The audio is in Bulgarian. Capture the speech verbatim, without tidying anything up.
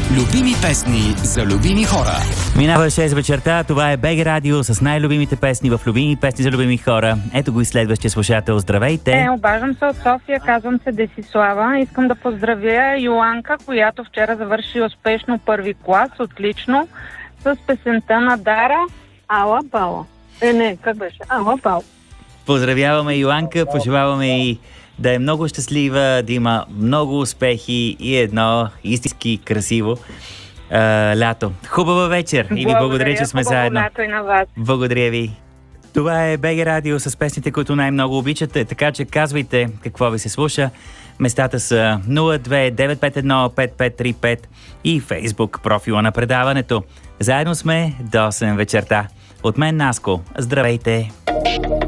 Любими песни за любими хора. Минава шест вечерта, това е БГ Радио с най-любимите песни в любими песни за любими хора. Ето го и следващия слушател. Здравейте! Е, обаждам се от София, казвам се Десислава. Искам да поздравя Йоанка, която вчера завърши успешно първи клас, отлично, с песента на Дара Ала Бала. Е, не, как беше? Ала Бала. Поздравяваме Йоанка, пожелаваме и да е много щастлива, да има много успехи и едно истински красиво а, лято. Хубава вечер и ви благодаря, че сме заедно. Лято и на вас. Благодаря ви. Това е БГ Радио с песните, които най-много обичате, така че казвайте какво ви се слуша. Местата са нула две девет пет едно пет пет три пет и Фейсбук профила на предаването. Заедно сме до осем вечерта. От мен Наско. Здравейте!